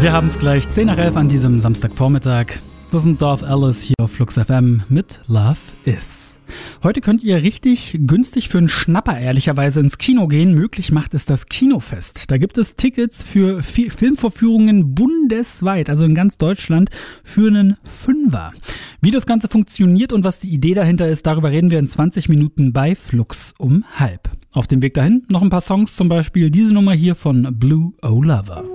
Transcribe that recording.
Wir haben es gleich 10 nach 11 an diesem Samstagvormittag. Das sind Dorf Alice hier auf Flux FM mit Love Is. Heute könnt ihr richtig günstig für einen Schnapper ehrlicherweise ins Kino gehen. Möglich macht es das Kinofest. Da gibt es Tickets für Filmvorführungen bundesweit, also in ganz Deutschland, für einen Fünfer. Wie das Ganze funktioniert und was die Idee dahinter ist, darüber reden wir in 20 Minuten bei Flux um halb. Auf dem Weg dahin noch ein paar Songs, zum Beispiel diese Nummer hier von Blue O Lover.